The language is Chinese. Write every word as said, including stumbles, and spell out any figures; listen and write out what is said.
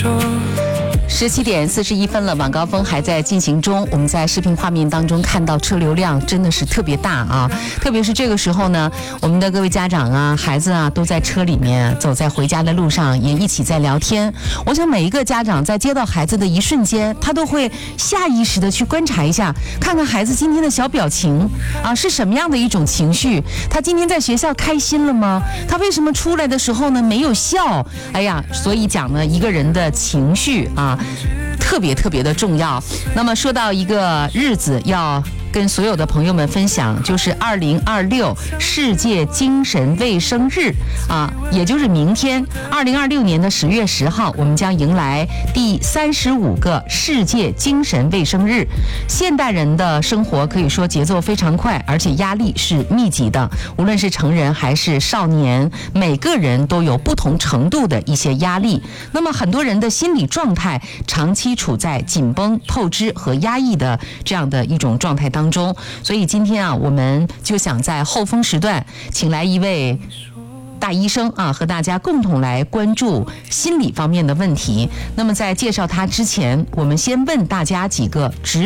十七点四十一分了，晚高峰还在进行中。我们在视频画面当中看到车流量真的是特别大啊，特别是这个时候呢，我们的各位家长啊、孩子啊都在车里面，走在回家的路上，也一起在聊天。我想每一个家长在接到孩子的一瞬间，他都会下意识的去观察一下，看看孩子今天的小表情啊是什么样的一种情绪。他今天在学校开心了吗？他为什么出来的时候呢没有笑？哎呀，所以讲呢，一个人的情绪啊。特别特别的重要。那么说到一个日子要跟所有的朋友们分享，就是二零二六世界精神卫生日啊，也就是明天二零二六年的十月十号，我们将迎来第三十五个世界精神卫生日。现代人的生活可以说节奏非常快，而且压力是密集的，无论是成人还是少年，每个人都有不同程度的一些压力。那么很多人的心理状态长期处在紧绷、透支和压抑的这样的一种状态当中，所以今天啊，我们就想在后风时段请来一位大医生啊，和大家共同来关注心理方面的问题。那么在介绍他之前，我们先问大家几个直